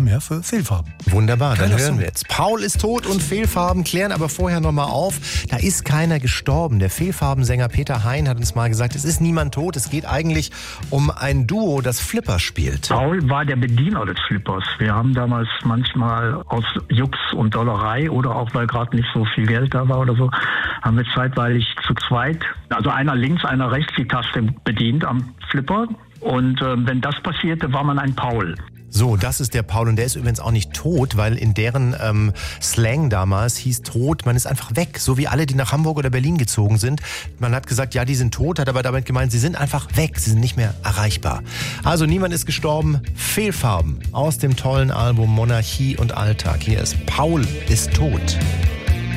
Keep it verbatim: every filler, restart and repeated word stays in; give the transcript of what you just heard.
mehr für Fehlfarben. Wunderbar, dann Geiler hören Song. wir jetzt. Paul ist tot und Fehlfarben, klären aber vorher nochmal auf. Da ist keiner gestorben. Der Fehlfarbensänger Peter Hein hat uns mal gesagt, es ist niemand tot. Es geht eigentlich um ein Duo, das Flipper spielt. Paul war der Bediener des Flippers. Wir haben damals manchmal aus Jux und Dollerei oder auch weil gerade nicht so viel Geld da war oder so, haben wir zeitweilig zu zweit, also einer links, einer rechts die Taste bedient am Flipper. Und äh, wenn das passierte, war man ein Paul. So, das ist der Paul und der ist übrigens auch nicht tot, weil in deren ähm, Slang damals hieß tot, man ist einfach weg, so wie alle, die nach Hamburg oder Berlin gezogen sind. Man hat gesagt, ja, die sind tot, hat aber damit gemeint, sie sind einfach weg, sie sind nicht mehr erreichbar. Also niemand ist gestorben, Fehlfarben aus dem tollen Album Monarchie und Alltag. Hier ist Paul ist tot.